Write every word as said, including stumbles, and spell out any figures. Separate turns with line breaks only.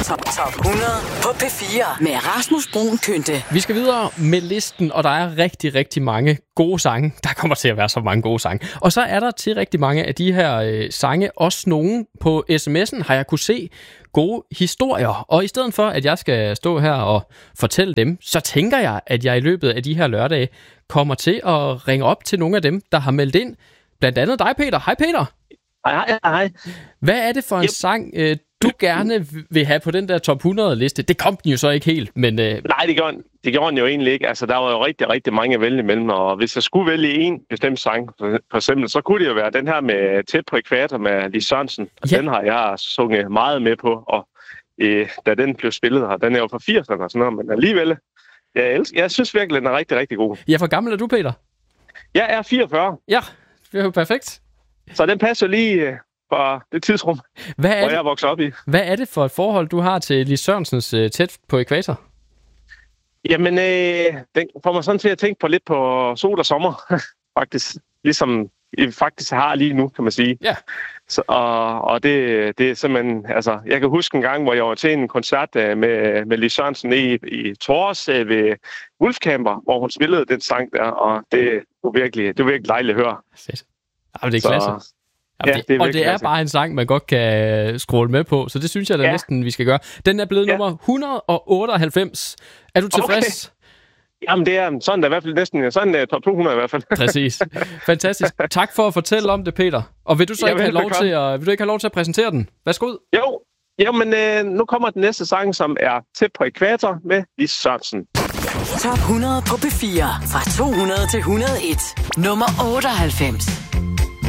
Top, top hundrede på P fire med Rasmus Bruun Kynte.
Vi skal videre med listen, og der er rigtig, rigtig mange gode sange. Der kommer til at være så mange gode sange. Og så er der til rigtig mange af de her øh, sange, også nogen på sms'en, har jeg kunne se gode historier. Og i stedet for, at jeg skal stå her og fortælle dem, så tænker jeg, at jeg i løbet af de her lørdage kommer til at ringe op til nogle af dem, der har meldt ind. Blandt andet dig, Peter. Hej, Peter.
Hej, hej, hej.
Hvad er det for en yep. sang, øh, du gerne vil have på den der top hundrede-liste? Det kom den jo så ikke helt, men... Øh...
Nej, det gjorde, den, det gjorde den jo egentlig ikke. Altså, der var jo rigtig, rigtig mange at vælge imellem, og hvis jeg skulle vælge en bestemt sang, for, for eksempel, så kunne det jo være den her med Tæt på Ækvator med Lis Sørensen. Ja. Den har jeg sunget meget med på, og øh, da den blev spillet her, den er jo fra firserne og sådan noget, men alligevel, jeg, elsker, jeg synes virkelig, den er rigtig, rigtig god.
Ja, hvor gammel er du, Peter?
Jeg er fireogfyrre.
Ja, det er jo perfekt.
Så den passer lige øh, fra det tidsrum,
hvad er
hvor
det,
jeg er vokset op i.
Hvad er det for et forhold, du har til Lis Sørensens uh, Tæt på Ækvator?
Jamen, øh, den får mig sådan til at tænke på lidt på sol og sommer, faktisk. Ligesom vi faktisk har lige nu, kan man sige.
Ja.
Så, og og det, det er simpelthen, altså, jeg kan huske en gang, hvor jeg var til en koncert med, med Lis Sørensen i, i Tors ved Wolfcamper, hvor hun spillede den sang der, og det var virkelig, det var virkelig dejligt at høre.
Fedt. Jamen, det er klasse.
Så, ja,
det,
det er
og det er
klasse.
bare en sang, man godt kan scrolle med på, så det synes jeg da ja. næsten, vi skal gøre. Den er blevet ja. nummer et hundrede og otteoghalvfems. Er du tilfreds? Okay.
Jamen, det er sådan der i hvert fald næsten, sådan er top to hundrede i hvert fald.
Præcis. Fantastisk. Tak for at fortælle om det, Peter. Og vil du så ikke have lov til at, vil du ikke have lov til at præsentere den? Værsgo ud.
Jo, jamen øh, nu kommer den næste sang, som er Tæt på Ækvator med Lis Sørensen.
Top hundrede på P fire fra to hundrede til et hundrede og en. Nummer otteoghalvfems.